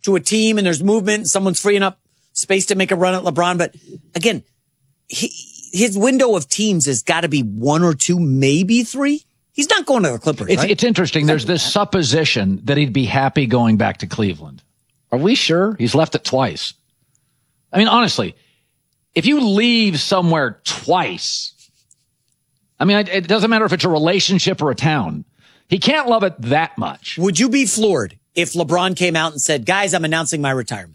to a team and there's movement and someone's freeing up space to make a run at LeBron. But again, his window of teams has got to be 1 or 2, maybe 3. He's not going to the Clippers. It's interesting. There's this supposition that he'd be happy going back to Cleveland. Are we sure? He's left it twice. I mean, honestly, if you leave somewhere twice, I mean, it doesn't matter if it's a relationship or a town. He can't love it that much. Would you be floored if LeBron came out and said, guys, I'm announcing my retirement?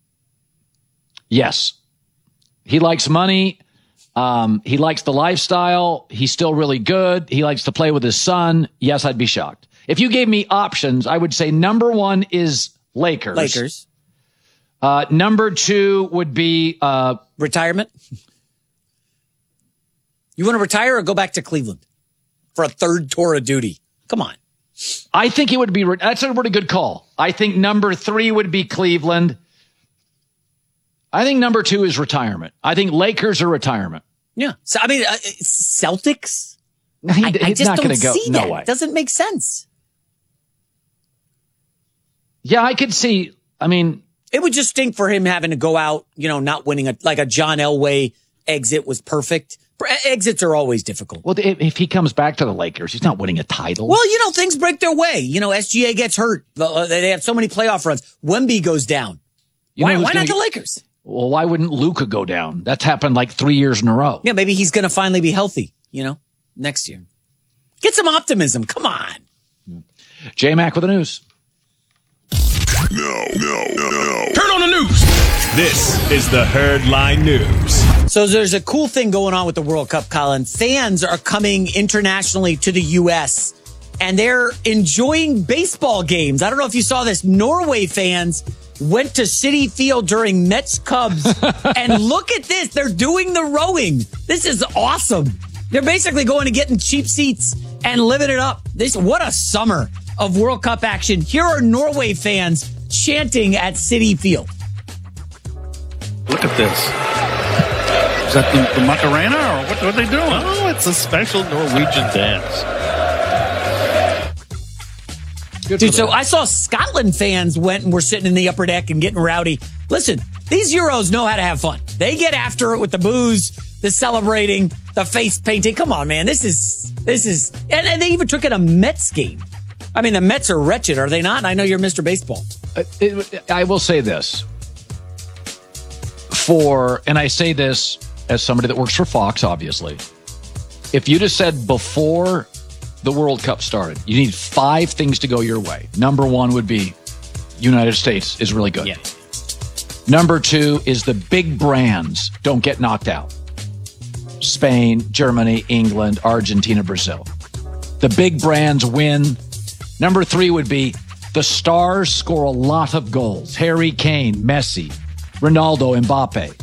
Yes. He likes money. He likes the lifestyle. He's still really good. He likes to play with his son. Yes, I'd be shocked. If you gave me options, I would say number 1 is Lakers. Number 2 would be retirement. You want to retire or go back to Cleveland for a 3rd tour of duty? Come on. I think it would be. That's a really good call. I think number 3 would be Cleveland. I think number 2 is retirement. I think Lakers are retirement. Yeah. So I mean, Celtics. He's just not don't going to go. see No that. way. It doesn't make sense. Yeah, I could see. I mean, it would just stink for him having to go out, not winning like a John Elway exit was perfect. Exits are always difficult. Well, if he comes back to the Lakers, he's not winning a title. Well, things break their way. SGA gets hurt. They have so many playoff runs. Wemby goes down. Why not the Lakers? Well, why wouldn't Luka go down? That's happened like 3 years in a row. Yeah, maybe he's going to finally be healthy, next year. Get some optimism. Come on. J-Mac with the news. No. Turn on the news. This is the Herd Line News. So there's a cool thing going on with the World Cup, Colin. Fans are coming internationally to the U.S., and they're enjoying baseball games. I don't know if you saw this. Norway fans went to Citi Field during Mets Cubs, and look at this. They're doing the rowing. This is awesome. They're basically going to getting cheap seats and living it up. What a summer of World Cup action. Here are Norway fans chanting at Citi Field. Look at this. Is that the Macarena, or what are they doing? Oh, it's a special Norwegian dance. Dude, so I saw Scotland fans went and were sitting in the upper deck and getting rowdy. Listen, these Euros know how to have fun. They get after it with the booze, the celebrating, the face painting. Come on, man. This is, and they even took it a Mets game. I mean, the Mets are wretched, are they not? I know you're Mr. Baseball. I will say this. And I say this as somebody that works for Fox, obviously. If you just said before the World Cup started, you need 5 things to go your way. Number 1 would be United States is really good. Yeah. Number 2 is the big brands don't get knocked out. Spain, Germany, England, Argentina, Brazil. The big brands win. Number 3 would be the stars score a lot of goals. Harry Kane, Messi, Ronaldo, Mbappe.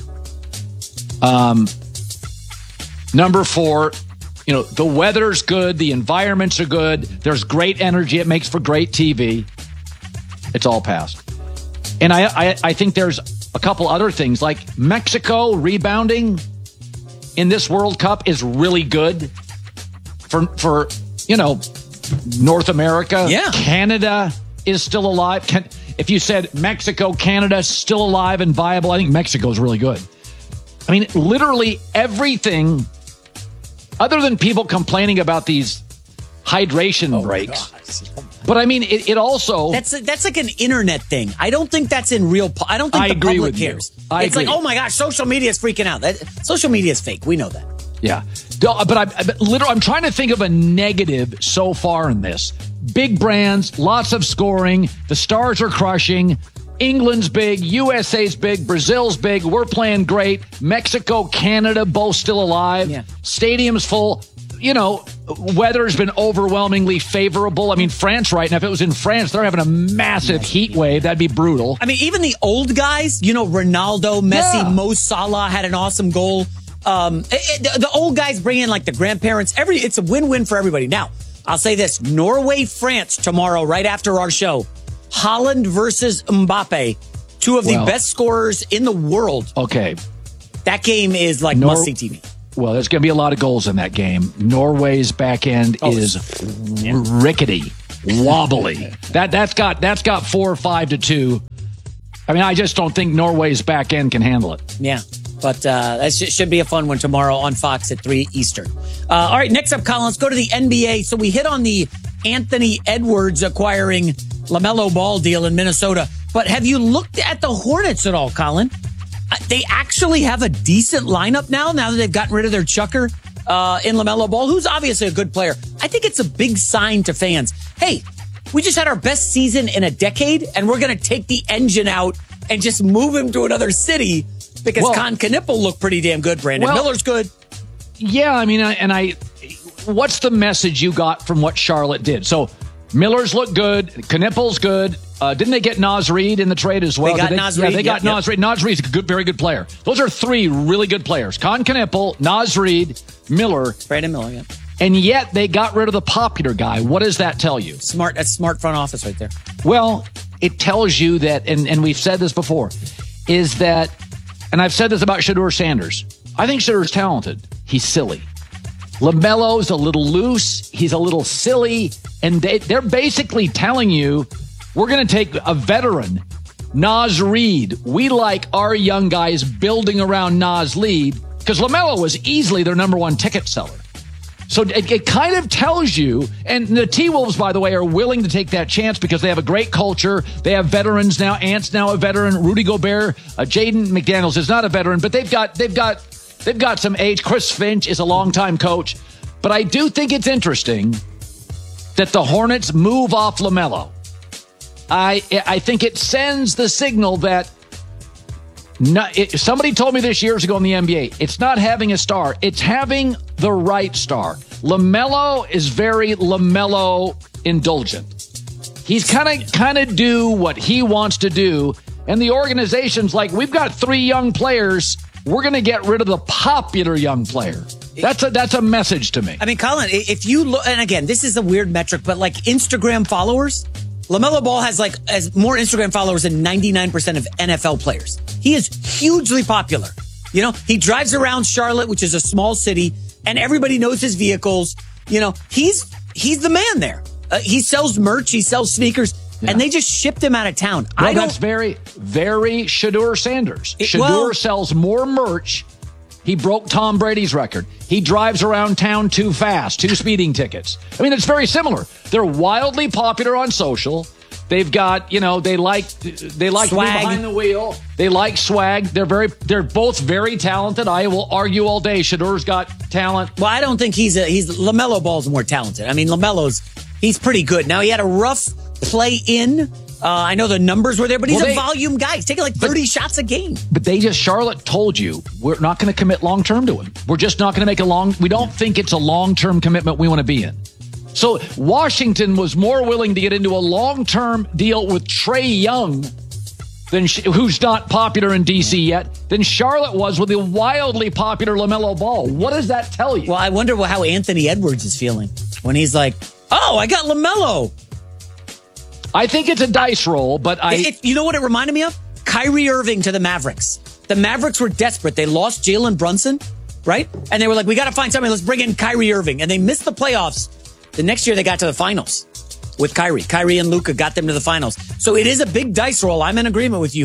Number 4, the weather's good. The environments are good. There's great energy. It makes for great TV. It's all passed. And I think there's a couple other things, like Mexico rebounding in this World Cup is really good for North America. Yeah. Canada is still alive. If you said Mexico, Canada still alive and viable, I think Mexico is really good. I mean, literally everything, other than people complaining about these hydration breaks. But I mean, it also... That's like an internet thing. I don't think that's in real... I don't think the public cares. It's like, oh my gosh, social media is freaking out. Social media is fake. We know that. Yeah. But literally, I'm trying to think of a negative so far in this. Big brands, lots of scoring. The stars are crushing. England's big. USA's big. Brazil's big. We're playing great. Mexico, Canada, both still alive. Yeah. Stadium's full. Weather's been overwhelmingly favorable. I mean, France right now, if it was in France, they're having a massive heat wave. That'd be brutal. I mean, even the old guys, Ronaldo, Messi, Mo Salah had an awesome goal. The old guys bring in like the grandparents. It's a win-win for everybody. Now, I'll say this. Norway, France tomorrow, right after our show. Holland versus Mbappe. 2 of the best scorers in the world. Okay. That game is like must-see TV. Well, there's going to be a lot of goals in that game. Norway's back end is rickety, wobbly. That's got 4 or 5 to 2. I mean, I just don't think Norway's back end can handle it. Yeah. But that should be a fun one tomorrow on Fox at 3 Eastern. All right, next up, Colin, let's go to the NBA. So we hit on the Anthony Edwards acquiring LaMelo Ball deal in Minnesota. But have you looked at the Hornets at all, Colin? They actually have a decent lineup now that they've gotten rid of their chucker in LaMelo Ball, who's obviously a good player. I think it's a big sign to fans. Hey, we just had our best season in a decade, and we're going to take the engine out and just move him to another city. Because Con Knippel looked pretty damn good. Brandon Miller's good. Yeah, I mean, what's the message you got from what Charlotte did? So Miller's looked good. Knippel's good. Didn't they get Naz Reid in the trade as well? They got Naz Reid. Yeah, they got Naz Reid. Naz Reid's a very good player. Those are 3 really good players. Con Knippel, Naz Reid, Miller. Brandon Miller, yeah. And yet they got rid of the popular guy. What does that tell you? That's smart front office right there. Well, it tells you that, and we've said this before, is that, and I've said this about Shedeur Sanders. I think Shedur's talented. He's silly. LaMelo's a little loose. He's a little silly. And they're basically telling you, we're going to take a veteran, Naz Reid. We like our young guys building around Naz Reid because LaMelo was easily their number 1 ticket seller. So it kind of tells you, and the T-Wolves, by the way, are willing to take that chance because they have a great culture. They have veterans now. Ant's now a veteran. Rudy Gobert, Jaden McDaniels is not a veteran, but they've got some age. Chris Finch is a longtime coach. But I do think it's interesting that the Hornets move off LaMelo. I think it sends the signal that somebody told me this years ago in the NBA, it's not having a star, it's having the right star. LaMelo is very LaMelo indulgent. He's kind of do what he wants to do, and the organization's like, we've got 3 young players, we're going to get rid of the popular young player. That's a message to me. I mean, Colin, if you look, and again, this is a weird metric, but like Instagram followers, LaMelo Ball has more Instagram followers than 99% of NFL players. He is hugely popular. You know, he drives around Charlotte, which is a small city, and everybody knows his vehicles. You know, he's the man there. He sells merch, he sells sneakers, and they just shipped him out of town. Well, that's very, very Shedeur Sanders. Shedeur sells more merch. He broke Tom Brady's record. He drives around town too fast, 2 speeding tickets. I mean, it's very similar. They're wildly popular on social. They've got, they like swag behind the wheel. They like swag. They're both very talented. I will argue all day. Shedeur's got talent. Well, I don't think he's LaMelo Ball's more talented. I mean, he's pretty good. Now, he had a rough play in. I know the numbers were there, but he's a volume guy. He's taking 30 shots a game. But Charlotte told you, we're not going to commit long-term to him. We're just not going to make we don't think it's a long-term commitment we want to be in. So Washington was more willing to get into a long-term deal with Trae Young, who's not popular in D.C. yet, than Charlotte was with the wildly popular LaMelo Ball. What does that tell you? Well, I wonder how Anthony Edwards is feeling when he's like, oh, I got LaMelo. I think it's a dice roll, but you know what it reminded me of? Kyrie Irving to the Mavericks. The Mavericks were desperate. They lost Jalen Brunson, right? And they were like, we got to find somebody. Let's bring in Kyrie Irving. And they missed the playoffs. The next year they got to the finals with Kyrie. Kyrie and Luka got them to the finals. So it is a big dice roll. I'm in agreement with you.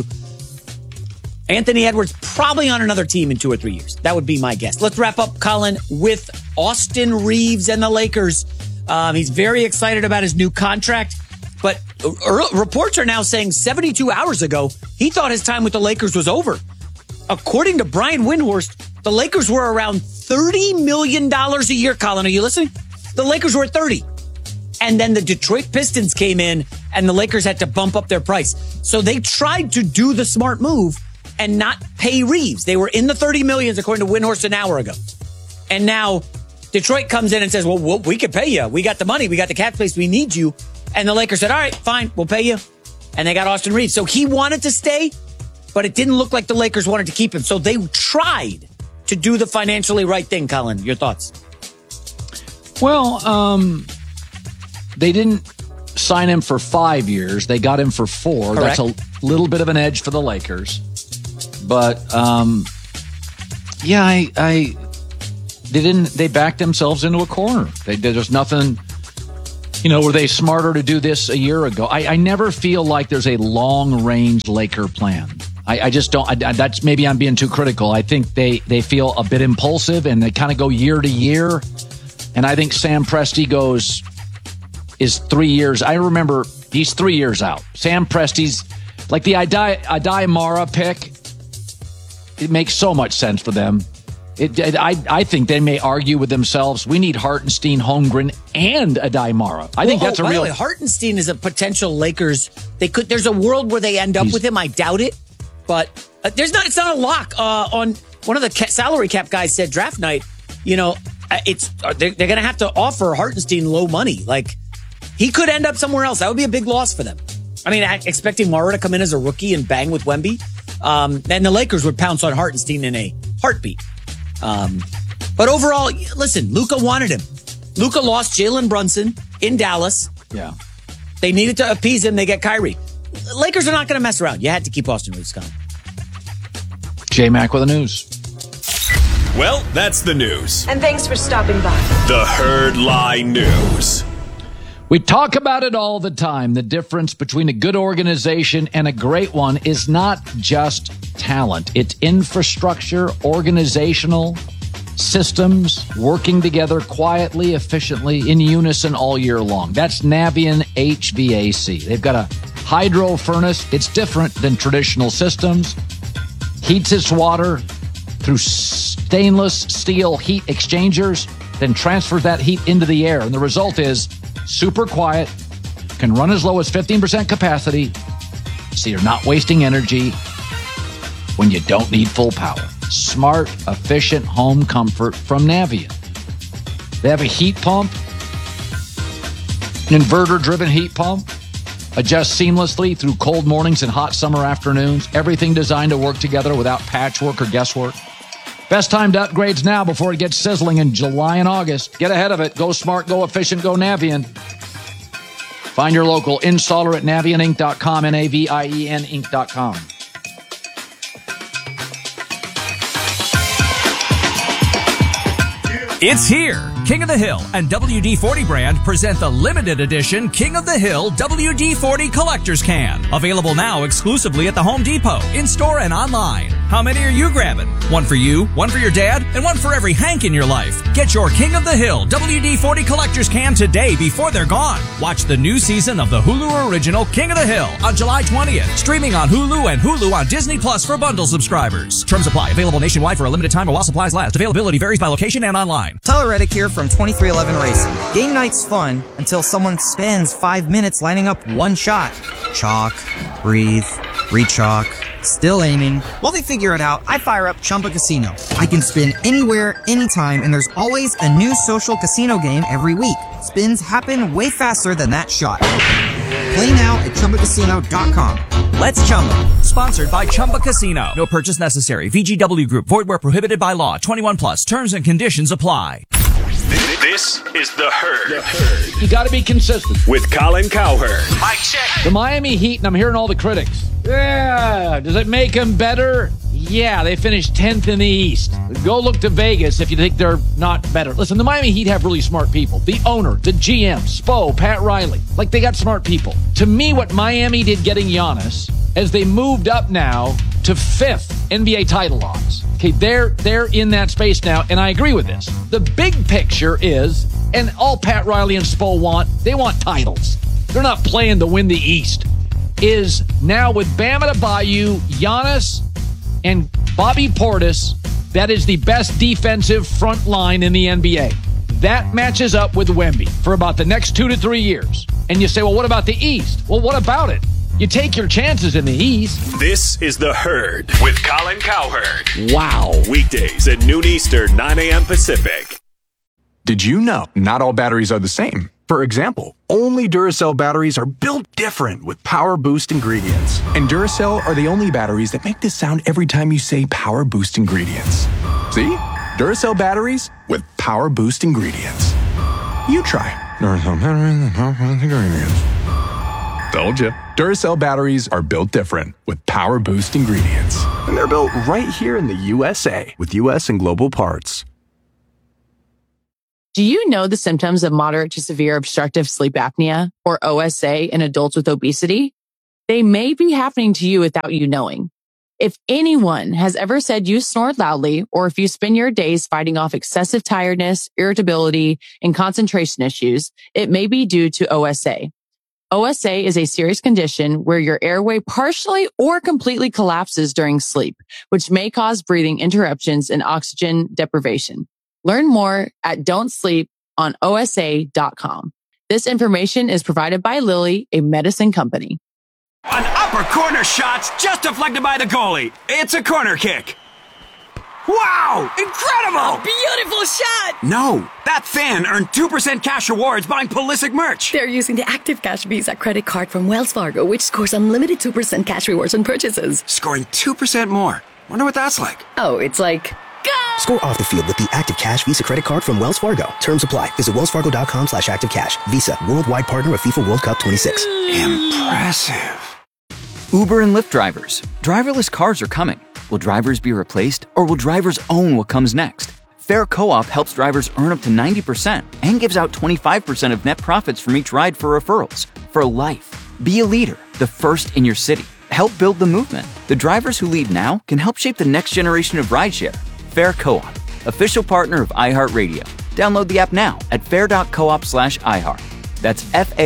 Anthony Edwards probably on another team in 2 or 3 years. That would be my guess. Let's wrap up, Colin, with Austin Reeves and the Lakers. He's very excited about his new contract. But reports are now saying 72 hours ago, he thought his time with the Lakers was over. According to Brian Windhorst, the Lakers were around $30 million a year, Colin. Are you listening? The Lakers were at 30. And then the Detroit Pistons came in, and the Lakers had to bump up their price. So they tried to do the smart move and not pay Reeves. They were in the 30 millions, according to Windhorst, an hour ago. And now Detroit comes in and says, well, we can pay you. We got the money. We got the cap space. We need you. And the Lakers said, all right, fine, we'll pay you. And they got Austin Reeves. So he wanted to stay, but it didn't look like the Lakers wanted to keep him. So they tried to do the financially right thing, Colin. Your thoughts? Well, they didn't sign him for 5 years. They got him for 4. Correct. That's a little bit of an edge for the Lakers. But, they backed themselves into a corner. There's nothing... Were they smarter to do this a year ago? I never feel like there's a long-range Laker plan. I just don't. That's maybe I'm being too critical. I think they feel a bit impulsive and they kind of go year to year. And I think Sam Presti is 3 years. I remember he's 3 years out. Sam Presti's like the Adai Mara pick. It makes so much sense for them. I think they may argue with themselves. We need Hartenstein, Holmgren, and Adai Mara. I think that's a real. By the way, Hartenstein is a potential Lakers. There's a world where they end up with him. I doubt it, but it's not a lock. On one of the salary cap guys said draft night. They're going to have to offer Hartenstein low money. Like he could end up somewhere else. That would be a big loss for them. I mean, expecting Mara to come in as a rookie and bang with Wemby, and the Lakers would pounce on Hartenstein in a heartbeat. But overall, listen, Luka wanted him. Luka lost Jalen Brunson in Dallas. Yeah. They needed to appease him. They get Kyrie. Lakers are not going to mess around. You had to keep Austin Reeves coming. J-Mac with the news. Well, that's the news. And thanks for stopping by. The Herd Line News. We talk about it all the time. The difference between a good organization and a great one is not just talent. It's infrastructure, organizational systems, working together quietly, efficiently, in unison all year long. That's Navien HVAC. They've got a hydro furnace. It's different than traditional systems. Heats its water through stainless steel heat exchangers, then transfers that heat into the air. And the result is super quiet, can run as low as 15% capacity, so you're not wasting energy when you don't need full power. Smart, efficient home comfort from Navien. They have a heat pump, an inverter-driven heat pump, adjusts seamlessly through cold mornings and hot summer afternoons. Everything designed to work together without patchwork or guesswork. Best time to upgrades now before it gets sizzling in July and August. Get ahead of it. Go smart, go efficient, go Navien. Find your local installer at navieninc.com, Navien Inc.com. It's here. King of the Hill and WD-40 brand present the limited edition King of the Hill WD-40 Collector's Can. Available now exclusively at the Home Depot, in-store and online. How many are you grabbing? One for you, one for your dad, and one for every Hank in your life. Get your King of the Hill WD-40 Collector's Can today before they're gone. Watch the new season of the Hulu original King of the Hill on July 20th. Streaming on Hulu and Hulu on Disney Plus for bundle subscribers. Terms apply. Available nationwide for a limited time or while supplies last. Availability varies by location and online. Tyler Reddick here from 2311 Racing. Game night's fun until someone spends 5 minutes lining up one shot. Chalk, breathe, re-chalk, still aiming. While they figure it out, I fire up Chumba Casino. I can spin anywhere, anytime, and there's always a new social casino game every week. Spins happen way faster than that shot. Play now at ChumbaCasino.com. Let's Chumba. Sponsored by Chumba Casino. No purchase necessary. VGW Group. Void where prohibited by law. 21 plus. Terms and conditions apply. This is The Herd. You got to be consistent. With Colin Cowherd. Mic check. The Miami Heat, and I'm hearing all the critics. Yeah, does it make them better? Yeah, they finished 10th in the East. Go look to Vegas if you think they're not better. Listen, the Miami Heat have really smart people. The owner, the GM, Spo, Pat Riley. Like, they got smart people. To me, what Miami did getting Giannis, as they moved up now to 5th NBA title odds. Okay, they're in that space now, and I agree with this. The big picture is, and all Pat Riley and Spo want, they want titles. They're not playing to win the East. Is now with Bam Adebayo, Giannis, and Bobby Portis, that is the best defensive front line in the NBA. That matches up with Wemby for about the next 2 to 3 years. And you say, well, what about the East? Well, what about it? You take your chances in the East. This is The Herd with Colin Cowherd. Wow. Weekdays at noon Eastern, 9 a.m. Pacific. Did you know not all batteries are the same? For example, only Duracell batteries are built different with Power Boost ingredients. And Duracell are the only batteries that make this sound every time you say Power Boost ingredients. See? Duracell batteries with Power Boost ingredients. You try. Duracell batteries with Power Boost ingredients. Told you. Duracell batteries are built different with Power Boost ingredients. And they're built right here in the USA with US and global parts. Do you know the symptoms of moderate to severe obstructive sleep apnea, or OSA, in adults with obesity? They may be happening to you without you knowing. If anyone has ever said you snore loudly, or if you spend your days fighting off excessive tiredness, irritability, and concentration issues, it may be due to OSA. OSA is a serious condition where your airway partially or completely collapses during sleep, which may cause breathing interruptions and oxygen deprivation. Learn more at don'tsleeponosa.com. This information is provided by Lilly, a medicine company. An upper corner shot's just deflected by the goalie. It's a corner kick. Wow! Incredible! Beautiful shot! No, that fan earned 2% cash rewards buying Pulisic merch. They're using the Active Cash Visa credit card from Wells Fargo, which scores unlimited 2% cash rewards on purchases. Scoring 2% more. Wonder what that's like. Oh, it's like... Go! Score off the field with the Active Cash Visa credit card from Wells Fargo. Terms apply. Visit wellsfargo.com/activecash. Visa, worldwide partner of FIFA World Cup 26. Impressive. Uber and Lyft drivers. Driverless cars are coming. Will drivers be replaced, or will drivers own what comes next? Fair Co-op helps drivers earn up to 90% and gives out 25% of net profits from each ride for referrals. For life. Be a leader, the first in your city. Help build the movement. The drivers who lead now can help shape the next generation of rideshare. Fair Co-op, official partner of iHeartRadio. Download the app now at fair.coop/iHeart. That's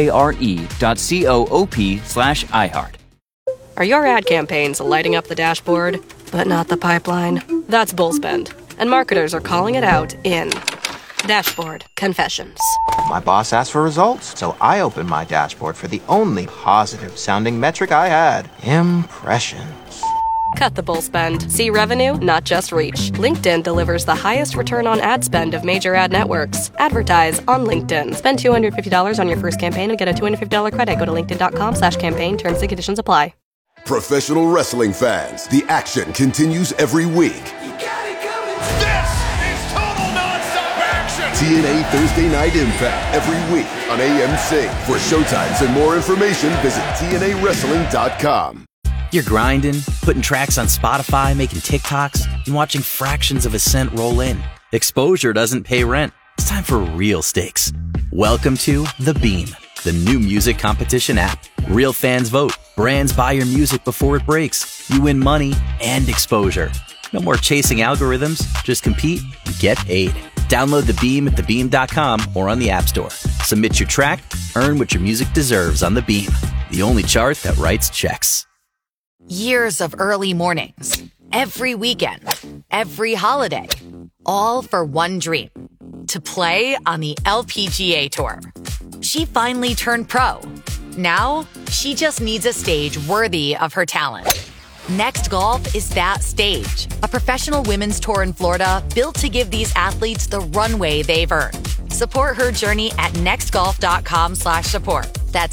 FARE.coop/iHeart. Are your ad campaigns lighting up the dashboard, but not the pipeline? That's Bullspend, and marketers are calling it out in Dashboard Confessions. My boss asked for results, so I opened my dashboard for the only positive-sounding metric I had: impressions. Cut the Bullspend. See revenue, not just reach. LinkedIn delivers the highest return on ad spend of major ad networks. Advertise on LinkedIn. Spend $250 on your first campaign and get a $250 credit. Go to linkedin.com/campaign. Terms and conditions apply. Professional wrestling fans, the action continues every week. You got it coming. This is total nonstop action. TNA Thursday Night Impact every week on AMC. For showtimes and more information, visit TNAWrestling.com. You're grinding, putting tracks on Spotify, making TikToks, and watching fractions of a cent roll in. Exposure doesn't pay rent. It's time for real stakes. Welcome to The Beam, the new music competition app. Real fans vote. Brands buy your music before it breaks. You win money and exposure. No more chasing algorithms. Just compete and get paid. Download The Beam at thebeam.com or on the App Store. Submit your track. Earn what your music deserves on The Beam, the only chart that writes checks. Years of early mornings, every weekend, every holiday, all for one dream: to play on the LPGA Tour. She finally turned pro. Now, she just needs a stage worthy of her talent. Next Golf is that stage. A professional women's tour in Florida built to give these athletes the runway they've earned. Support her journey at nextgolf.com/support. That's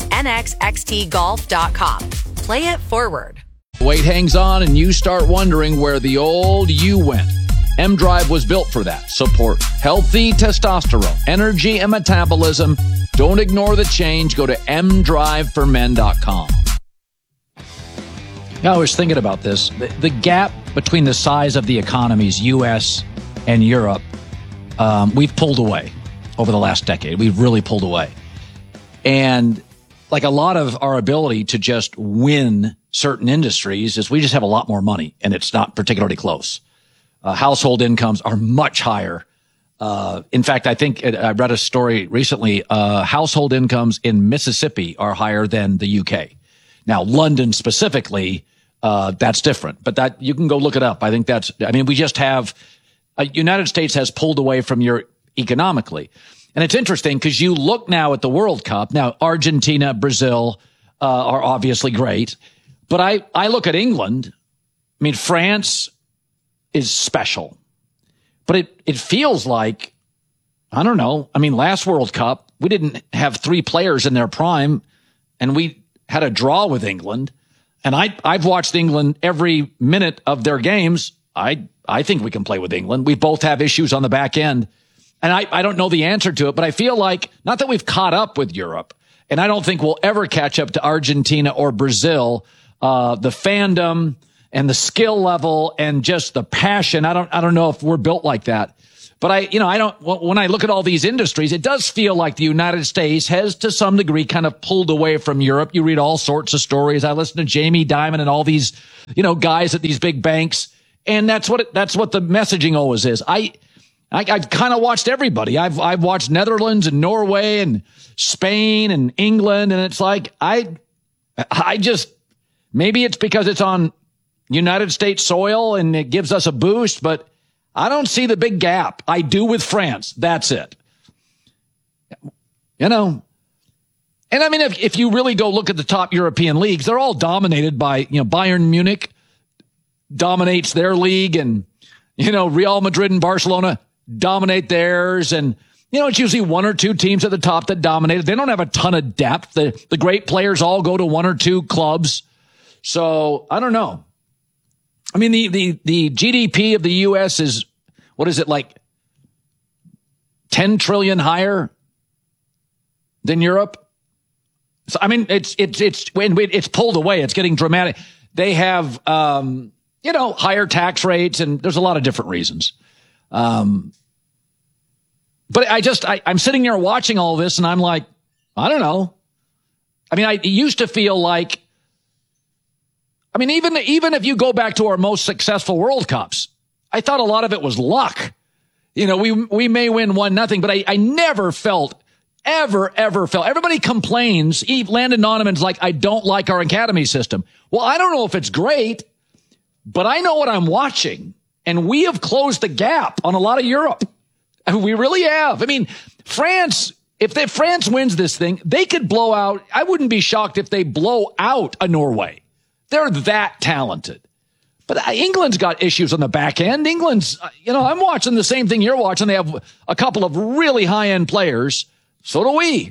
nxxtgolf.com. Play it forward. Weight hangs on and you start wondering where the old you went. M-Drive was built for that. Support healthy testosterone, energy, and metabolism. Don't ignore the change. Go to mdriveformen.com. Yeah, I was thinking about this. The gap between the size of the economies, U.S. and Europe, we've pulled away over the last decade. We've really pulled away. And like a lot of our ability to just win certain industries is we just have a lot more money, and it's not particularly close. Household incomes are much higher. In fact, I think I read a story recently. Household incomes in Mississippi are higher than the UK. Now, London specifically, that's different, but that you can go look it up. I think we just have United States has pulled away from Europe economically. And it's interesting because you look now at the World Cup. Now, Argentina, Brazil are obviously great. But I look at England. I mean, France is special. But it feels like, I don't know. I mean, last World Cup, we didn't have three players in their prime, and we had a draw with England. And I've watched England every minute of their games. I think we can play with England. We both have issues on the back end. And I don't know the answer to it, but I feel like, not that we've caught up with Europe, and I don't think we'll ever catch up to Argentina or Brazil. The fandom and the skill level and just the passion. I don't know if we're built like that. But when I look at all these industries, it does feel like the United States has to some degree kind of pulled away from Europe. You read all sorts of stories. I listen to Jamie Dimon and all these, guys at these big banks. And that's what the messaging always is. I've kind of watched everybody. I've watched Netherlands and Norway and Spain and England. And it's like, I just, maybe it's because it's on United States soil and it gives us a boost, but I don't see the big gap. I do with France. That's it. And I mean, if you really go look at the top European leagues, they're all dominated by, Bayern Munich dominates their league, and, Real Madrid and Barcelona dominate theirs. And, it's usually one or two teams at the top that dominate. They don't have a ton of depth. The great players all go to one or two clubs. So I don't know. I mean, the GDP of the U.S. is, what is it, like 10 trillion higher than Europe? So, I mean, it's pulled away. It's getting dramatic. They have, higher tax rates, and there's a lot of different reasons. But I'm sitting here watching all this, and I'm like, I don't know. I mean, I used to feel like, even if you go back to our most successful World Cups, I thought a lot of it was luck. We may win 1-0, but I never felt, ever felt. Everybody complains. Landon Donovan's like, I don't like our academy system. Well, I don't know if it's great, but I know what I'm watching. And we have closed the gap on a lot of Europe. We really have. I mean, France, if France wins this thing, they could blow out. I wouldn't be shocked if they blow out a Norway. They're that talented. But England's got issues on the back end. England's, I'm watching the same thing you're watching. They have a couple of really high-end players. So do we.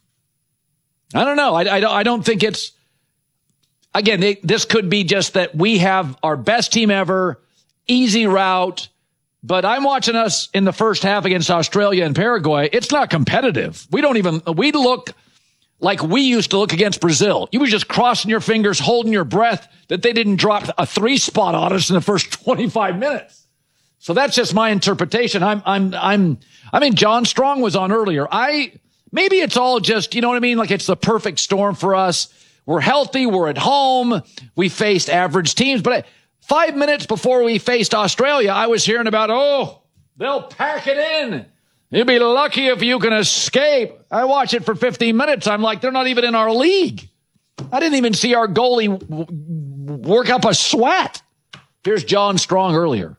I don't know. I don't think it's, again, this could be just that we have our best team ever, easy route. But I'm watching us in the first half against Australia and Paraguay. It's not competitive. we look like we used to look against Brazil. You were just crossing your fingers, holding your breath that they didn't drop a 3-spot on us in the first 25 minutes. So that's just my interpretation. John Strong was on earlier. Maybe it's all just, like it's the perfect storm for us. We're healthy. We're at home. We faced average teams. But 5 minutes before we faced Australia, I was hearing about, they'll pack it in. You'll be lucky if you can escape. I watch it for 15 minutes. I'm like, they're not even in our league. I didn't even see our goalie work up a sweat. Here's John Strong earlier.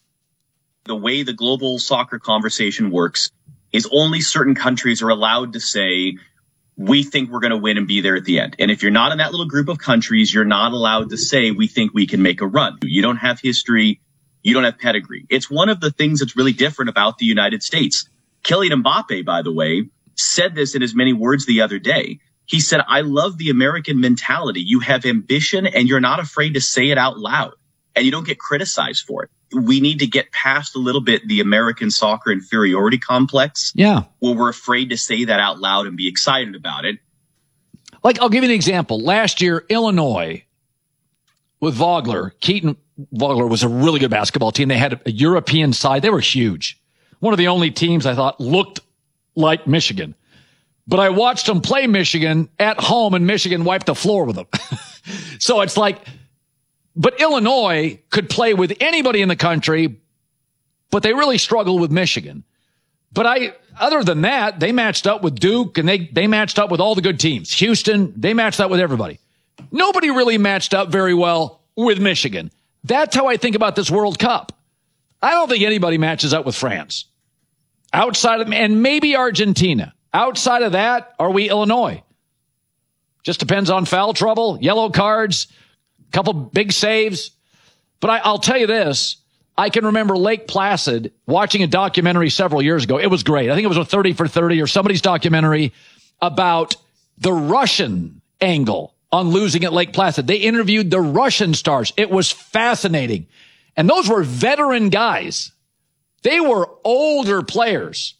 The way the global soccer conversation works is only certain countries are allowed to say, we think we're going to win and be there at the end. And if you're not in that little group of countries, you're not allowed to say, we think we can make a run. You don't have history. You don't have pedigree. It's one of the things that's really different about the United States. Kylian Mbappe, by the way, said this in as many words the other day. He said, I love the American mentality. You have ambition and you're not afraid to say it out loud and you don't get criticized for it. We need to get past a little bit the American soccer inferiority complex. Yeah. Where we're afraid to say that out loud and be excited about it. Like, I'll give you an example. Last year, Illinois with Vogler, Keaton Vogler was a really good basketball team. They had a European side. They were huge. One of the only teams I thought looked like Michigan. But I watched them play Michigan at home, and Michigan wiped the floor with them. So it's like, but Illinois could play with anybody in the country, but they really struggled with Michigan. But other than that, they matched up with Duke, and they matched up with all the good teams. Houston, they matched up with everybody. Nobody really matched up very well with Michigan. That's how I think about this World Cup. I don't think anybody matches up with France. Outside of, and maybe Argentina. Outside of that, are we Illinois? Just depends on foul trouble, yellow cards, a couple big saves. But I'll tell you this. I can remember Lake Placid watching a documentary several years ago. It was great. I think it was a 30 for 30 or somebody's documentary about the Russian angle on losing at Lake Placid. They interviewed the Russian stars. It was fascinating. And those were veteran guys. They were older players,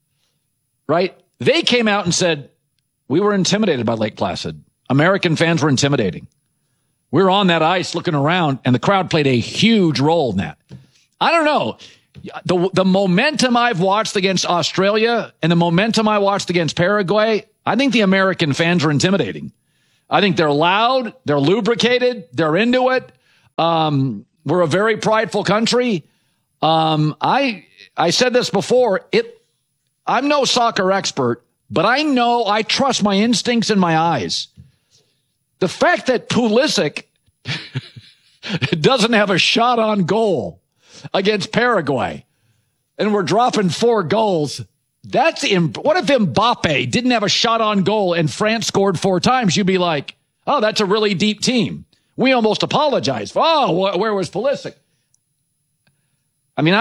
right? They came out and said, we were intimidated by Lake Placid. American fans were intimidating. We were on that ice looking around, and the crowd played a huge role in that. I don't know. The momentum I've watched against Australia and the momentum I watched against Paraguay, I think the American fans are intimidating. I think they're loud, they're lubricated, they're into it. We're a very prideful country. I said this before. I'm no soccer expert, but I trust my instincts and my eyes. The fact that Pulisic doesn't have a shot on goal against Paraguay, and we're dropping 4 goals. What if Mbappe didn't have a shot on goal and France scored 4 times? You'd be like, oh, that's a really deep team. We almost apologize. Where was Pulisic? I mean,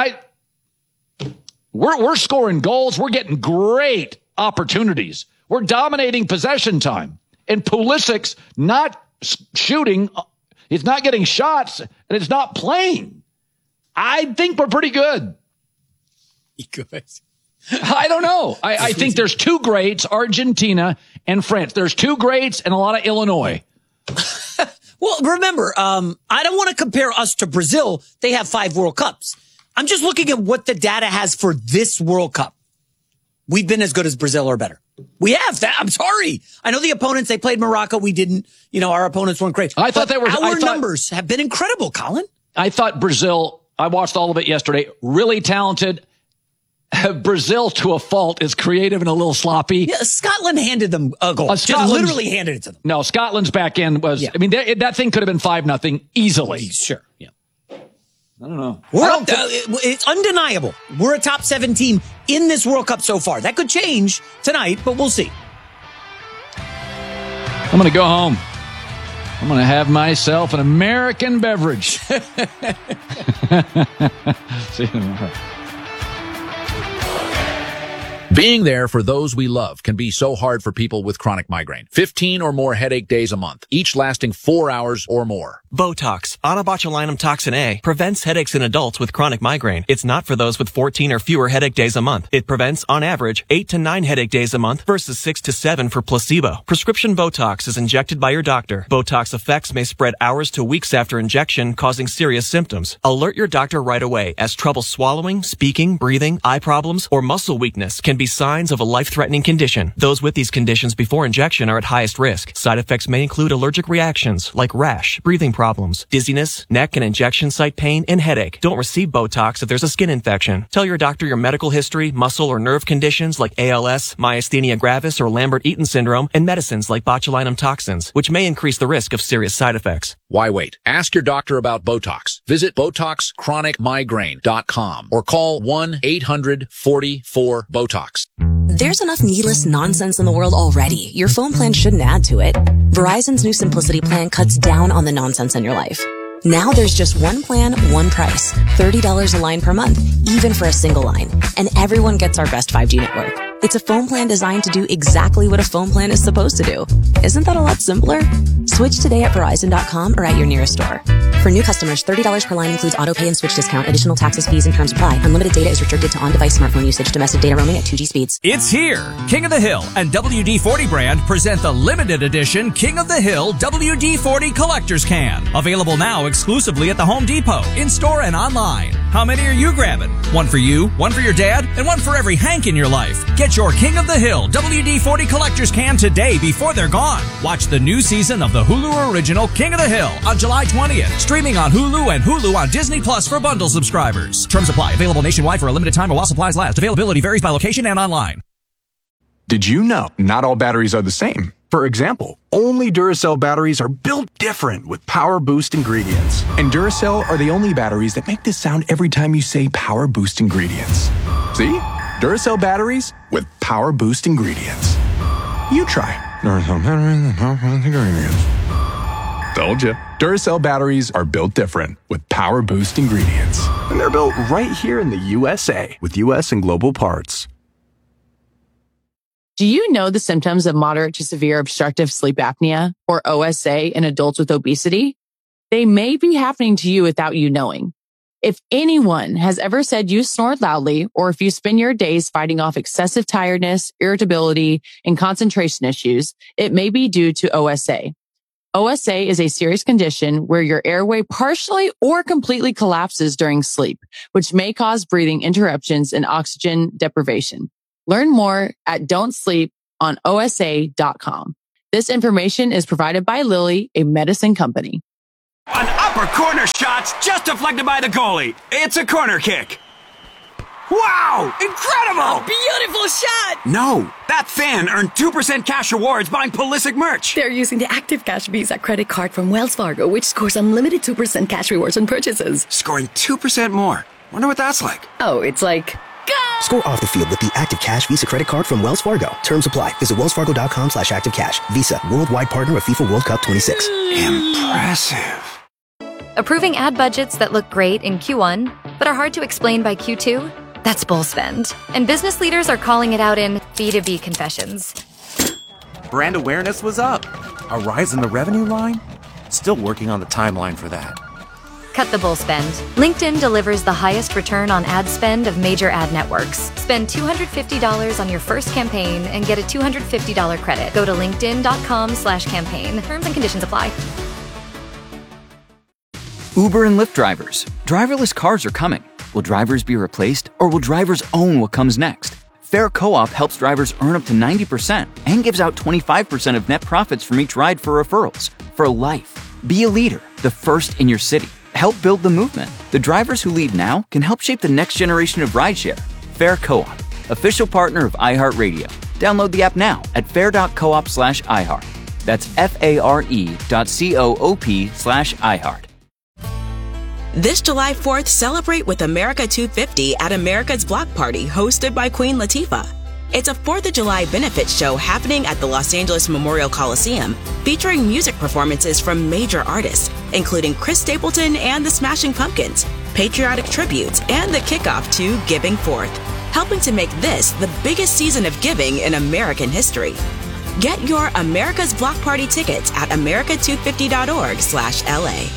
we're scoring goals. We're getting great opportunities. We're dominating possession time. And Pulisic's not shooting. He's not getting shots, and it's not playing. I think we're pretty good. Good. I don't know. I think there's 2 greats, Argentina and France. There's 2 greats and a lot of Illinois. Well, remember, I don't want to compare us to Brazil. They have 5 World Cups. I'm just looking at what the data has for this World Cup. We've been as good as Brazil or better. We have that. I'm sorry. I know the opponents, they played Morocco. We didn't. Our opponents weren't great. I thought our numbers have been incredible, Colin. I thought Brazil, I watched all of it yesterday, really talented. Brazil, to a fault, is creative and a little sloppy. Yeah, Scotland handed them a goal. Just literally handed it to them. No, Scotland's back end was, I mean, that thing could have been 5-0 easily. Sure. Yeah. I don't know. It's undeniable. We're a top 7 team in this World Cup so far. That could change tonight, but we'll see. I'm going to go home. I'm going to have myself an American beverage. See you tomorrow. Being there for those we love can be so hard for people with chronic migraine. 15 or more headache days a month, each lasting 4 hours or more. Botox, onabotulinum toxin A, prevents headaches in adults with chronic migraine. It's not for those with 14 or fewer headache days a month. It prevents, on average, 8 to 9 headache days a month versus 6 to 7 for placebo. Prescription Botox is injected by your doctor. Botox effects may spread hours to weeks after injection, causing serious symptoms. Alert your doctor right away, as trouble swallowing, speaking, breathing, eye problems, or muscle weakness can be signs of a life-threatening condition. Those with these conditions before injection are at highest risk. Side effects may include allergic reactions like rash, breathing problems, dizziness, neck and injection site pain, and headache. Don't receive Botox if there's a skin infection. Tell your doctor your medical history, muscle or nerve conditions like ALS, myasthenia gravis, or Lambert-Eaton syndrome, and medicines like botulinum toxins, which may increase the risk of serious side effects. Why wait? Ask your doctor about Botox. Visit BotoxChronicMigraine.com or call 1-800-44-BOTOX. There's enough needless nonsense in the world already. Your phone plan shouldn't add to it. Verizon's new Simplicity plan cuts down on the nonsense in your life. Now there's just one plan, one price. $30 a line per month, even for a single line. And everyone gets our best 5G network. It's a phone plan designed to do exactly what a phone plan is supposed to do. Isn't that a lot simpler? Switch today at Verizon.com or at your nearest store. For new customers, $30 per line includes auto pay and switch discount. Additional taxes, fees, and terms apply. Unlimited data is restricted to on-device smartphone usage. Domestic data roaming at 2G speeds. It's here. King of the Hill and WD-40 brand present the limited edition King of the Hill WD-40 Collector's Can. Available now exclusively at the Home Depot, in-store and online. How many are you grabbing? One for you, one for your dad, and one for every Hank in your life. Get your King of the Hill WD-40 Collector's Can today before they're gone. Watch the new season of the Hulu original King of the Hill on July 20th. Streaming on Hulu and Hulu on Disney Plus for bundle subscribers. Terms apply. Available nationwide for a limited time or while supplies last. Availability varies by location and online. Did you know not all batteries are the same? For example, only Duracell batteries are built different with Power Boost ingredients. And Duracell are the only batteries that make this sound every time you say Power Boost ingredients. See? Duracell batteries with Power Boost ingredients. You try. Duracell batteries with Power Boost ingredients. Told you. Duracell batteries are built different with Power Boost ingredients. And they're built right here in the USA with US and global parts. Do you know the symptoms of moderate to severe obstructive sleep apnea, or OSA, in adults with obesity? They may be happening to you without you knowing. If anyone has ever said you snore loudly, or if you spend your days fighting off excessive tiredness, irritability, and concentration issues, it may be due to OSA. OSA is a serious condition where your airway partially or completely collapses during sleep, which may cause breathing interruptions and oxygen deprivation. Learn more at don'tsleeponosa.com. This information is provided by Lilly, a medicine company. An upper corner shot's just deflected by the goalie. It's a corner kick. Wow! Incredible! A beautiful shot! No, that fan earned 2% cash rewards buying Pulisic merch. They're using the Active Cash Visa credit card from Wells Fargo, which scores unlimited 2% cash rewards on purchases. Scoring 2% more. Wonder what that's like. Oh, it's like... Score off the field with the Active Cash Visa credit card from Wells Fargo. Terms apply. Visit wellsfargo.com/activecash. Visa, worldwide partner of FIFA World Cup 26. Impressive. Approving ad budgets that look great in Q1, but are hard to explain by Q2? That's bull spend. And business leaders are calling it out in B2B confessions. Brand awareness was up. A rise in the revenue line? Still working on the timeline for that. Cut the bull spend. LinkedIn delivers the highest return on ad spend of major ad networks. Spend $250 on your first campaign and get a $250 credit. Go to linkedin.com/campaign. Terms and conditions apply. Uber and Lyft drivers. Driverless cars are coming. Will drivers be replaced, or will drivers own what comes next? Fair Co-op helps drivers earn up to 90% and gives out 25% of net profits from each ride for referrals. For life. Be a leader, the first in your city. Help build the movement. The drivers who lead now can help shape the next generation of rideshare. Fair Co-op, official partner of iHeartRadio. Download the app now at fair.coop/iHeart. That's FARE.coop/iHeart. This July 4th, celebrate with America 250 at America's Block Party, hosted by Queen Latifah. It's a 4th of July benefit show happening at the Los Angeles Memorial Coliseum, featuring music performances from major artists, including Chris Stapleton and the Smashing Pumpkins, patriotic tributes, and the kickoff to Giving Forth, helping to make this the biggest season of giving in American history. Get your America's Block Party tickets at america250.org/LA.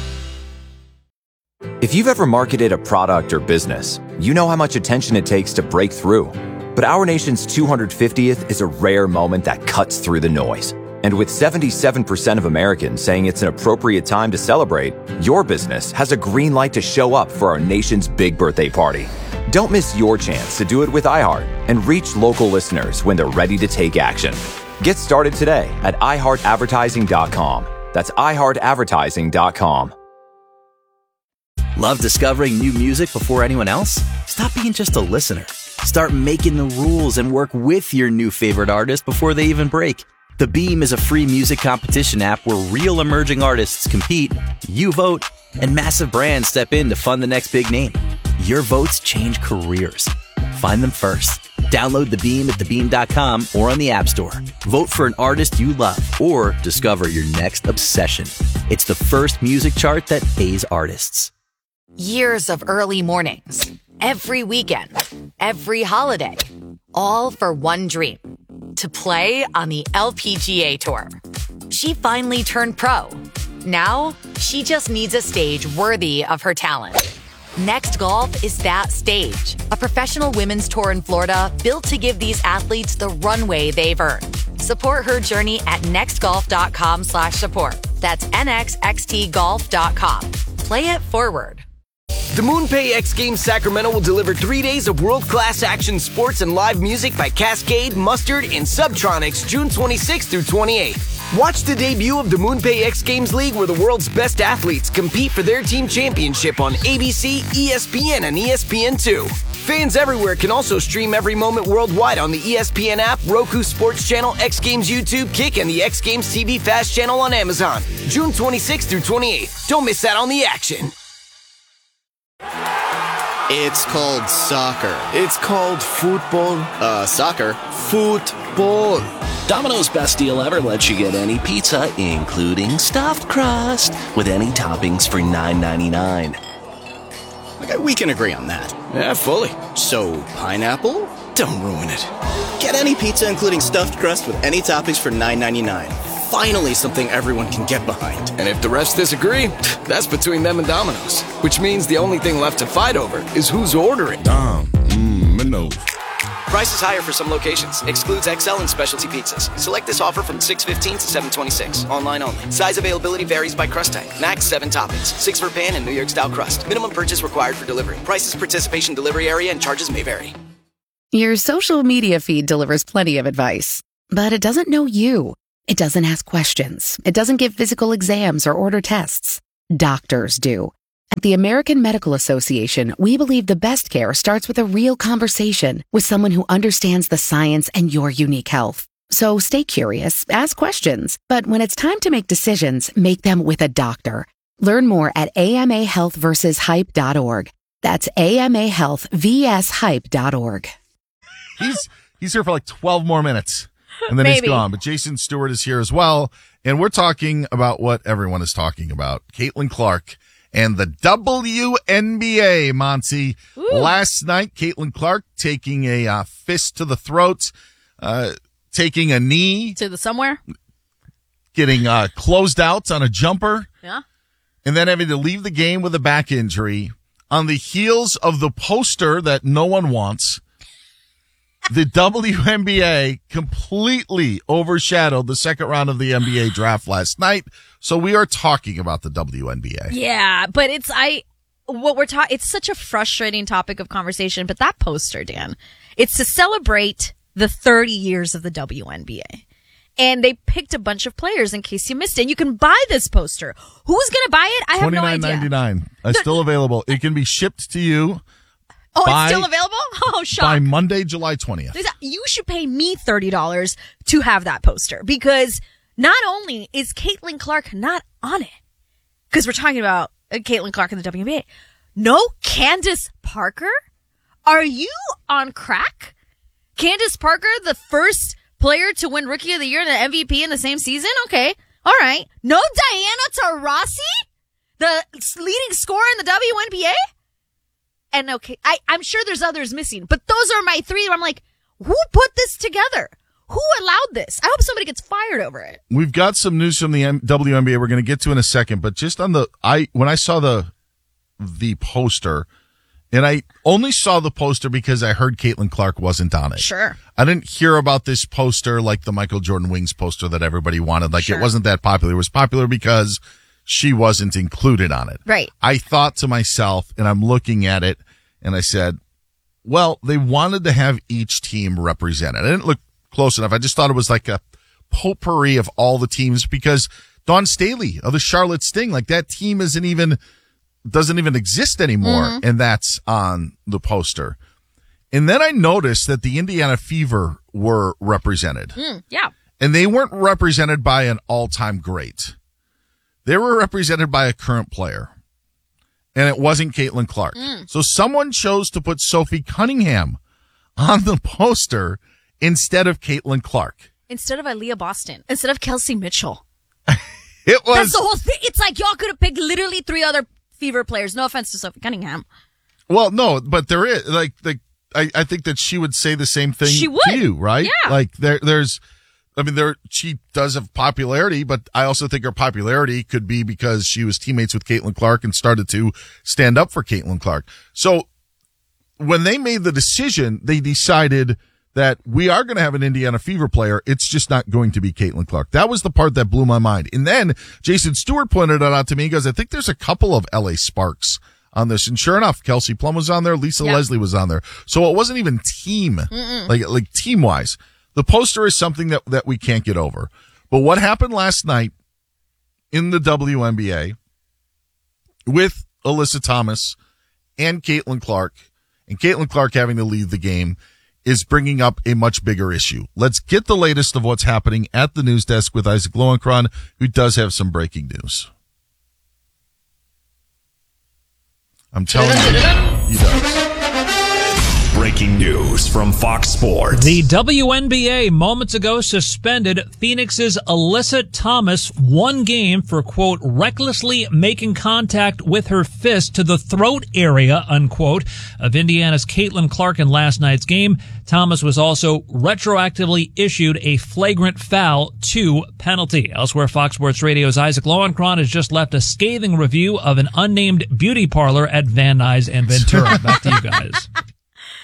If you've ever marketed a product or business, you know how much attention it takes to break through. But our nation's 250th is a rare moment that cuts through the noise. And with 77% of Americans saying it's an appropriate time to celebrate, your business has a green light to show up for our nation's big birthday party. Don't miss your chance to do it with iHeart and reach local listeners when they're ready to take action. Get started today at iHeartAdvertising.com. That's iHeartAdvertising.com. Love discovering new music before anyone else? Stop being just a listener. Start making the rules and work with your new favorite artist before they even break. The Beam is a free music competition app where real emerging artists compete, you vote, and massive brands step in to fund the next big name. Your votes change careers. Find them first. Download The Beam at thebeam.com or on the App Store. Vote for an artist you love or discover your next obsession. It's the first music chart that pays artists. Years of early mornings, every weekend, every holiday, all for one dream, to play on the LPGA Tour. She finally turned pro. Now, she just needs a stage worthy of her talent. Next Golf is that stage, a professional women's tour in Florida built to give these athletes the runway they've earned. Support her journey at nextgolf.com/support. That's nxxtgolf.com. Play it forward. The MoonPay X Games Sacramento will deliver 3 days of world-class action sports and live music by Cascade, Mustard, and Subtronics June 26th through 28th. Watch the debut of the MoonPay X Games League where the world's best athletes compete for their team championship on ABC, ESPN, and ESPN2. Fans everywhere can also stream every moment worldwide on the ESPN app, Roku Sports Channel, X Games YouTube, Kick, and the X Games TV Fast Channel on Amazon. June 26th through 28th. Don't miss out on the action. It's called soccer. It's called football. Soccer. Football. Domino's best deal ever lets you get any pizza, including stuffed crust, with any toppings for $9.99. Okay, we can agree on that. Yeah, fully. So, pineapple? Don't ruin it. Get any pizza, including stuffed crust, with any toppings for $9.99. Finally, something everyone can get behind. And if the rest disagree, that's between them and Domino's. Which means the only thing left to fight over is who's ordering. Domino's. Prices higher for some locations. Excludes XL and specialty pizzas. Select this offer from 6/15 to 7/26. Online only. Size availability varies by crust type. Max 7 toppings. 6 for pan and New York style crust. Minimum purchase required for delivery. Prices, participation, delivery area, and charges may vary. Your social media feed delivers plenty of advice, but it doesn't know you. It doesn't ask questions. It doesn't give physical exams or order tests. Doctors do. At the American Medical Association, we believe the best care starts with a real conversation with someone who understands the science and your unique health. So stay curious, ask questions, but when it's time to make decisions, make them with a doctor. Learn more at amahealthversushype.org. That's amahealthvshype.org. He's here for like 12 more minutes, and then he's gone. But Jason Stewart is here as well, and we're talking about what everyone is talking about. Caitlin Clark and the WNBA, Monty. Last night, Caitlin Clark taking a fist to the throat, taking a knee. To the somewhere? Getting closed out on a jumper. Yeah. And then having to leave the game with a back injury on the heels of the poster that no one wants. The WNBA completely overshadowed the second round of the NBA draft last night. So we are talking about the WNBA. Yeah, but it's such a frustrating topic of conversation. But that poster, Dan, it's to celebrate the 30 years of the WNBA. And they picked a bunch of players in case you missed it. And you can buy this poster. Who's going to buy it? I have no idea. $29.99. It's still available. It can be shipped to you. Oh, it's still available? Oh, shock. By Monday, July 20th. You should pay me $30 to have that poster, because not only is Caitlin Clark not on it, because we're talking about Caitlin Clark in the WNBA. No, Candace Parker? Are you on crack? Candace Parker, the first player to win Rookie of the Year and the MVP in the same season? Okay. All right. No Diana Taurasi? The leading scorer in the WNBA? And okay, I'm sure there's others missing, but those are my three. I'm like, who put this together? Who allowed this? I hope somebody gets fired over it. We've got some news from the WNBA we're going to get to in a second, but just on when I saw the poster, and I only saw the poster because I heard Caitlin Clark wasn't on it. Sure. I didn't hear about this poster like the Michael Jordan Wings poster that everybody wanted. Like, It wasn't that popular. It was popular because she wasn't included on it. Right. I thought to myself, and I'm looking at it, and I said, well, they wanted to have each team represented. I didn't look close enough. I just thought it was like a potpourri of all the teams, because Dawn Staley of the Charlotte Sting, like, that team doesn't even exist anymore, and that's on the poster. And then I noticed that the Indiana Fever were represented. Yeah. And they weren't represented by an all-time great. They were represented by a current player. And it wasn't Caitlin Clark. So someone chose to put Sophie Cunningham on the poster instead of Caitlin Clark. Instead of Aaliyah Boston. Instead of Kelsey Mitchell. It was. That's the whole thing. It's like y'all could have picked literally 3 other Fever players. No offense to Sophie Cunningham. Well, no, but there is I think that she would say the same thing to you, right? Yeah. Like she does have popularity, but I also think her popularity could be because she was teammates with Caitlin Clark and started to stand up for Caitlin Clark. So when they made the decision, they decided that we are going to have an Indiana Fever player. It's just not going to be Caitlin Clark. That was the part that blew my mind. And then Jason Stewart pointed it out to me. He goes, I think there's a couple of LA Sparks on this. And sure enough, Kelsey Plum was on there. Lisa Leslie was on there. So it wasn't even team, like team wise. The poster is something that we can't get over. But what happened last night in the WNBA with Alyssa Thomas and Caitlin Clark having to leave the game is bringing up a much bigger issue. Let's get the latest of what's happening at the news desk with Isaac Lowenkron, who does have some breaking news. I'm telling you, he does. Breaking news from Fox Sports. The WNBA moments ago suspended Phoenix's Alyssa Thomas 1 game for, quote, recklessly making contact with her fist to the throat area, unquote, of Indiana's Caitlin Clark in last night's game. Thomas was also retroactively issued a flagrant foul 2 penalty. Elsewhere, Fox Sports Radio's Isaac Lowenkron has just left a scathing review of an unnamed beauty parlor at Van Nuys and Ventura. Back to you guys.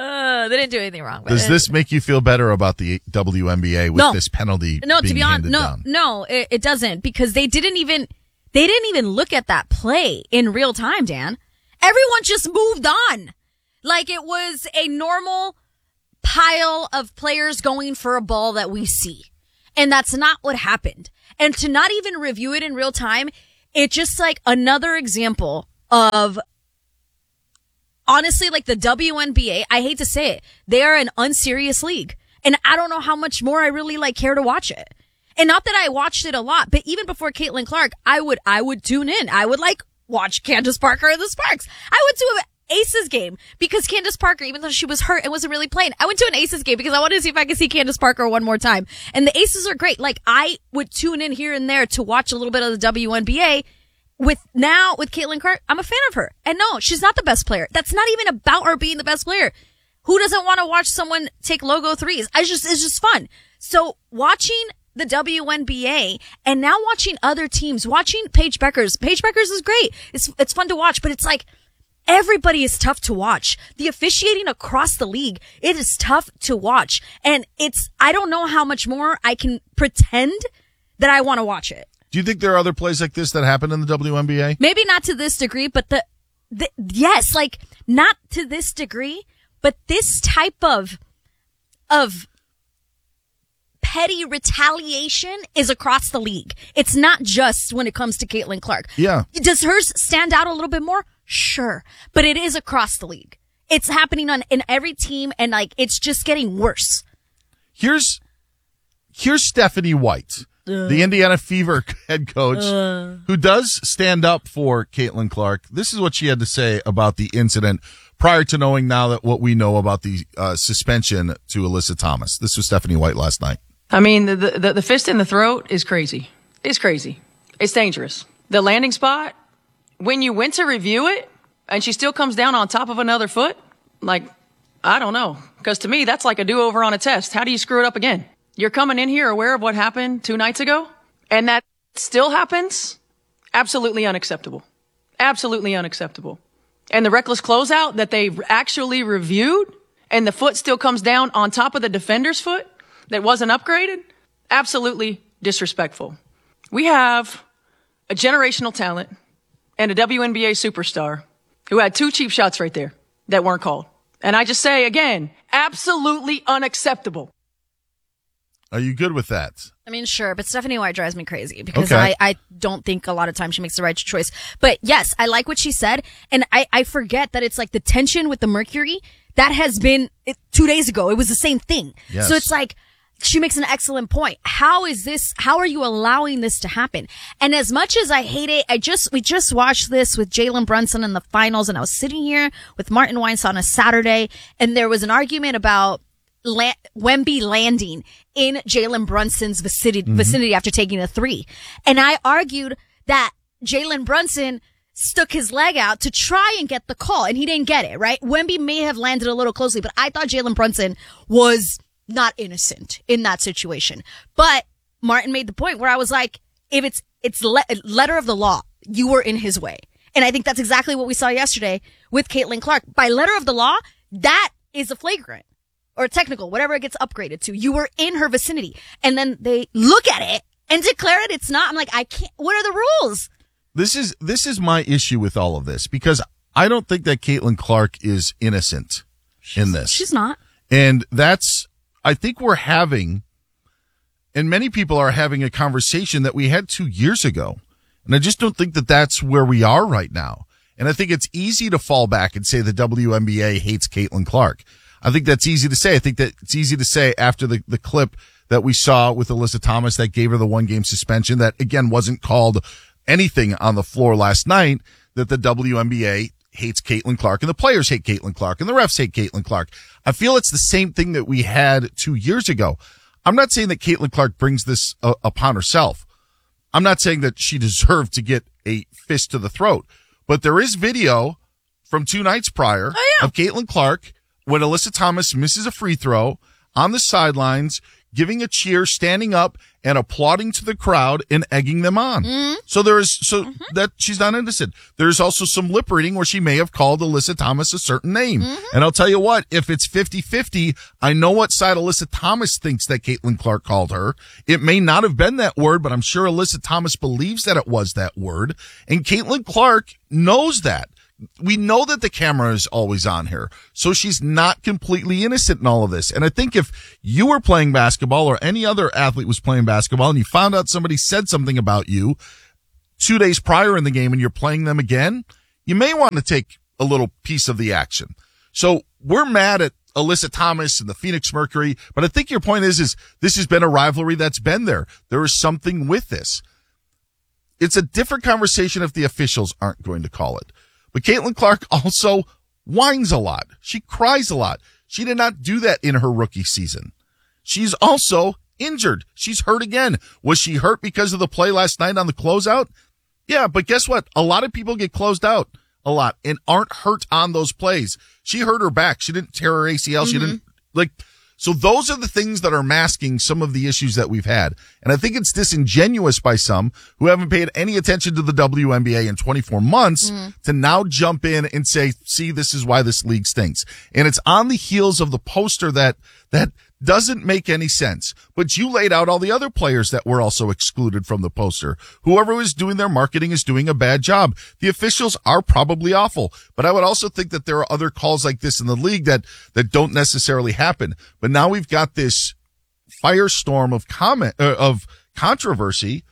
They didn't do anything wrong. Does this make you feel better about the WNBA with this penalty? No, being to be honest, handed down? no, it doesn't, because they didn't even look at that play in real time, Dan. Everyone just moved on. Like it was a normal pile of players going for a ball that we see. And that's not what happened. And to not even review it in real time, it's just like another example of, honestly, like the WNBA, I hate to say it, they are an unserious league. And I don't know how much more I really care to watch it. And not that I watched it a lot, but even before Caitlin Clark, I would tune in. I would watch Candace Parker and the Sparks. I went to an Aces game because Candace Parker, even though she was hurt and wasn't really playing, I went to an Aces game because I wanted to see if I could see Candace Parker one more time. And the Aces are great. I would tune in here and there to watch a little bit of the WNBA. With Caitlin Clark, I'm a fan of her. And no, she's not the best player. That's not even about her being the best player. Who doesn't want to watch someone take logo threes? It's just fun. So watching the WNBA and now watching other teams, watching Paige Beckers. Paige Beckers is great. It's fun to watch, but it's everybody is tough to watch. The officiating across the league, it is tough to watch. And I don't know how much more I can pretend that I want to watch it. Do you think there are other plays like this that happen in the WNBA? Maybe not to this degree, but yes, not to this degree, but this type of petty retaliation is across the league. It's not just when it comes to Caitlin Clark. Yeah. Does hers stand out a little bit more? Sure. But it is across the league. It's happening in every team, and it's just getting worse. Here's Stephanie White, the Indiana Fever head coach, who does stand up for Caitlin Clark. This is what she had to say about the incident prior to knowing now that what we know about the suspension to Alyssa Thomas. This was Stephanie White last night. I mean, the fist in the throat is crazy. It's crazy. It's dangerous. The landing spot, when you went to review it and she still comes down on top of another foot, I don't know. Because to me, that's like a do-over on a test. How do you screw it up again? You're coming in here aware of what happened 2 nights ago, and that still happens? Absolutely unacceptable. Absolutely unacceptable. And the reckless closeout that they actually reviewed, and the foot still comes down on top of the defender's foot that wasn't upgraded? Absolutely disrespectful. We have a generational talent and a WNBA superstar who had 2 cheap shots right there that weren't called. And I just say, again, absolutely unacceptable. Are you good with that? I mean, sure, but Stephanie White drives me crazy because Okay. I don't think a lot of times she makes the right choice. But yes, I like what she said, and I forget that it's the tension with the Mercury that has been 2 days ago. It was the same thing. Yes. So it's she makes an excellent point. How are you allowing this to happen? And as much as I hate it, we just watched this with Jalen Brunson in the finals, and I was sitting here with Martin Weiss on a Saturday, and there was an argument about Wemby landing in Jalen Brunson's vicinity after taking a 3. And I argued that Jalen Brunson stuck his leg out to try and get the call, and he didn't get it, right? Wemby may have landed a little closely, but I thought Jalen Brunson was not innocent in that situation. But Martin made the point where I was like, if it's letter of the law, you were in his way. And I think that's exactly what we saw yesterday with Caitlin Clark. By letter of the law, that is a flagrant. Or technical, whatever it gets upgraded to. You were in her vicinity. And then they look at it and declare it it's not. I'm like, I can't. What are the rules? This is my issue with all of this, because I don't think that Caitlin Clark is innocent in this. She's not. And I think we're having, and many people are having a conversation that we had 2 years ago. And I just don't think that that's where we are right now. And I think it's easy to fall back and say the WNBA hates Caitlin Clark. I think that's easy to say. I think that it's easy to say after the clip that we saw with Alyssa Thomas that gave her the 1-game suspension that, again, wasn't called anything on the floor last night, that the WNBA hates Caitlin Clark and the players hate Caitlin Clark and the refs hate Caitlin Clark. I feel it's the same thing that we had 2 years ago. I'm not saying that Caitlin Clark brings this upon herself. I'm not saying that she deserved to get a fist to the throat, but there is video from 2 nights prior of Caitlin Clark when Alyssa Thomas misses a free throw on the sidelines, giving a cheer, standing up, and applauding to the crowd and egging them on. So that she's not innocent. There's also some lip reading where she may have called Alyssa Thomas a certain name. And I'll tell you what, if it's 50-50, I know what side Alyssa Thomas thinks that Caitlin Clark called her. It may not have been that word, but I'm sure Alyssa Thomas believes that it was that word. And Caitlin Clark knows that. We know that the camera is always on her, so she's not completely innocent in all of this. And I think if you were playing basketball or any other athlete was playing basketball and you found out somebody said something about you 2 days prior in the game and you're playing them again, you may want to take a little piece of the action. So we're mad at Alyssa Thomas and the Phoenix Mercury, but I think your point is this has been a rivalry that's been there. There is something with this. It's a different conversation if the officials aren't going to call it. But Caitlin Clark also whines a lot. She cries a lot. She did not do that in her rookie season. She's also injured. She's hurt again. Was she hurt because of the play last night on the closeout? Yeah, but guess what? A lot of people get closed out a lot and aren't hurt on those plays. She hurt her back. She didn't tear her ACL. She didn't so those are the things that are masking some of the issues that we've had. And I think it's disingenuous by some who haven't paid any attention to the WNBA in 24 months to now jump in and say, see, this is why this league stinks. And it's on the heels of the poster that doesn't make any sense. But you laid out all the other players that were also excluded from the poster. Whoever was doing their marketing is doing a bad job. The officials are probably awful. But I would also think that there are other calls like this in the league that don't necessarily happen. But now we've got this firestorm of controversy,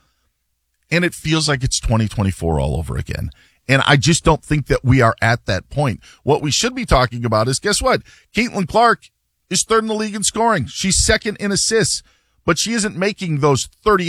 and it feels like it's 2024 all over again. And I just don't think that we are at that point. What we should be talking about is, guess what? Caitlin Clark is third in the league in scoring. She's second in assists, but she isn't making those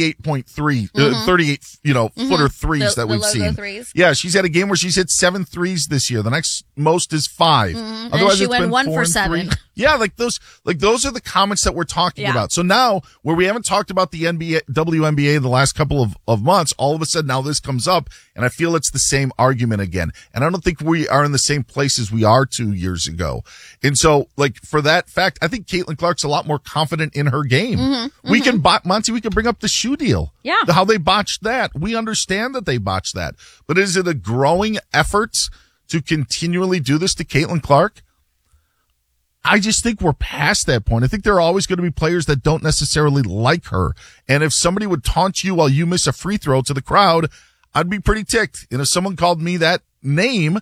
38 footer threes that we've seen. Threes. Yeah, she's had a game where she's hit 7 threes this year. The next most is 5. Otherwise, she went 1 for 7. Yeah, those are the comments that we're talking about. So now, where we haven't talked about the WNBA the last couple of months, all of a sudden now this comes up, and I feel it's the same argument again. And I don't think we are in the same place as we are 2 years ago. And so, for that fact, I think Caitlin Clark's a lot more confident in her game. We can bring up the shoe deal. Yeah. How they botched that. We understand that they botched that. But is it a growing effort to continually do this to Caitlin Clark? I just think we're past that point. I think there are always going to be players that don't necessarily like her. And if somebody would taunt you while you miss a free throw to the crowd, I'd be pretty ticked. And if someone called me that name,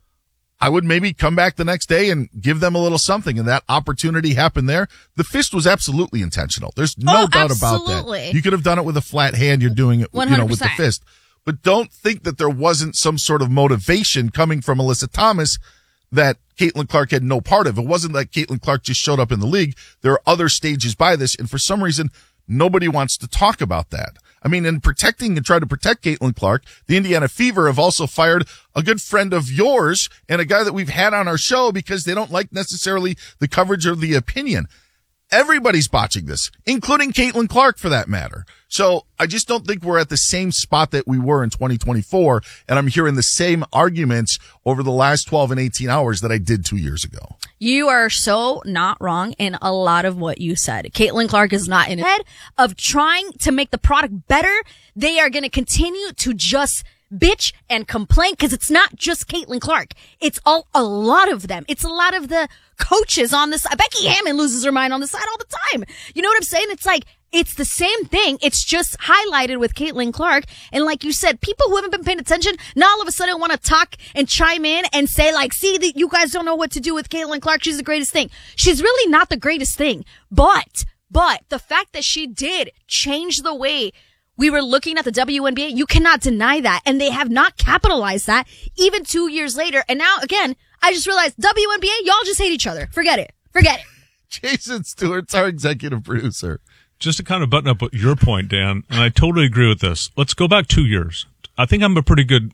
I would maybe come back the next day and give them a little something. And that opportunity happened there. The fist was absolutely intentional. There's no doubt about that. You could have done it with a flat hand. You're doing it, 100%. With the fist. But don't think that there wasn't some sort of motivation coming from Alyssa Thomas that Caitlin Clark had no part of. It wasn't like Caitlin Clark just showed up in the league. There are other stages by this. And for some reason, nobody wants to talk about that. I mean, in protecting and trying to protect Caitlin Clark, the Indiana Fever have also fired a good friend of yours and a guy that we've had on our show because they don't like necessarily the coverage or the opinion. Everybody's botching this, including Caitlin Clark for that matter. So I just don't think we're at the same spot that we were in 2024. And I'm hearing the same arguments over the last 12 and 18 hours that I did 2 years ago. You are so not wrong in a lot of what you said. Caitlin Clark is not in the head of trying to make the product better. They are going to continue to just bitch and complain because it's not just Caitlin Clark. It's a lot of them. It's a lot of the coaches on this. Becky Hammon loses her mind on the side all the time. You know what I'm saying? It's like, it's the same thing. It's just highlighted with Caitlin Clark. And like you said, people who haven't been paying attention now all of a sudden want to talk and chime in and say see that you guys don't know what to do with Caitlin Clark. She's the greatest thing. She's really not the greatest thing. But the fact that she did change the way we were looking at the WNBA, you cannot deny that. And they have not capitalized that even 2 years later. And now, again, I just realized WNBA, y'all just hate each other. Forget it. Jason Stewart's our executive producer. Just to kind of button up your point, Dan, and I totally agree with this. Let's go back 2 years. I think I'm a pretty good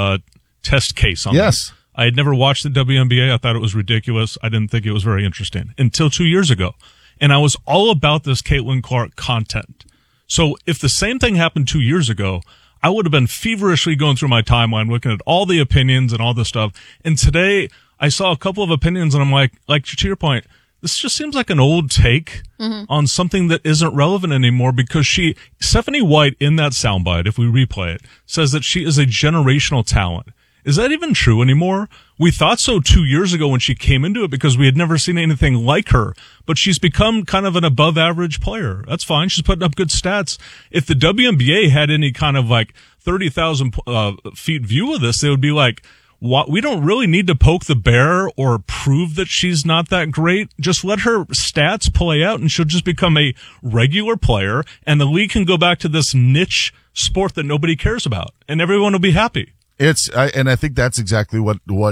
test case on this. I had never watched the WNBA. I thought it was ridiculous. I didn't think it was very interesting until 2 years ago. And I was all about this Caitlin Clark content. So if the same thing happened 2 years ago, I would have been feverishly going through my timeline, looking at all the opinions and all this stuff. And today I saw a couple of opinions and I'm like to your point, this just seems like an old take on something that isn't relevant anymore, because Stephanie White in that soundbite, if we replay it, says that she is a generational talent. Is that even true anymore? We thought so 2 years ago when she came into it because we had never seen anything like her, but she's become kind of an above average player. That's fine. She's putting up good stats. If the WNBA had any kind of like 30,000 feet view of this, they would be like, what, we don't really need to poke the bear or prove that she's not that great. Just let her stats play out and she'll just become a regular player, and the league can go back to this niche sport that nobody cares about, and everyone will be happy. And I think that's exactly what